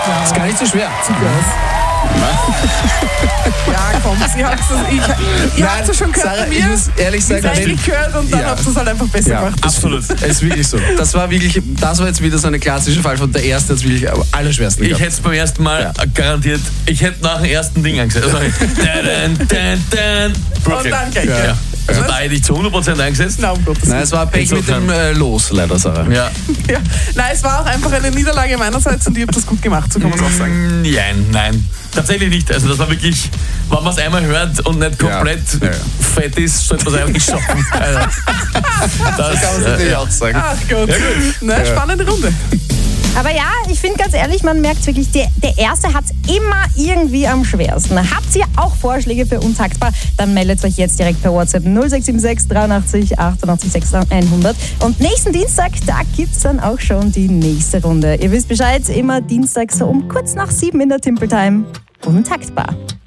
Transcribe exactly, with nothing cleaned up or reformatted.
Ja. Ist gar nicht so schwer. Ja, komm, ihr habt es schon gehört Sarah, von mir. ich muss ehrlich sagen, ihr seid gehört und dann ja. habt ihr es halt einfach besser Ja, gemacht. absolut. Es ist wirklich so. Das war wirklich, das war jetzt wieder so ein klassischer Fall von der erste, jetzt wirklich allerschwersten. Ich hätte es beim ersten Mal Ja. garantiert, ich hätte nach dem ersten Ding angesetzt. Also, dan, dan, dan, Und dann gleich, Ja. ja. Also da hätte ich zu hundert Prozent eingesetzt. Na, um Gottes Nein, Willen. es war Pech mit dem äh, Los, leider, Sarah. Ja. Ja. Nein, es war auch einfach eine Niederlage meinerseits und ihr habt das gut gemacht, so kann man es auch sagen. Nein, nein. Tatsächlich nicht. Also das war wirklich, wenn man es einmal hört und nicht komplett Ja. Ja, ja. fett ist, sollte man es einfach nicht schaffen. Also, das Kann man natürlich auch sagen. Ach Gott. Ja, gut. Na, spannende Runde. Aber ja, ich finde ganz ehrlich, man merkt wirklich, der, der Erste hat es immer irgendwie am schwersten. Habt ihr auch Vorschläge für Untaktbar? Dann meldet euch jetzt direkt per WhatsApp null sechs sieben sechs dreiundachtzig achtundachtzig sechs hundert. Und nächsten Dienstag, da gibt es dann auch schon die nächste Runde. Ihr wisst Bescheid, immer Dienstag so um kurz nach sieben in der Timpeltime. Untaktbar.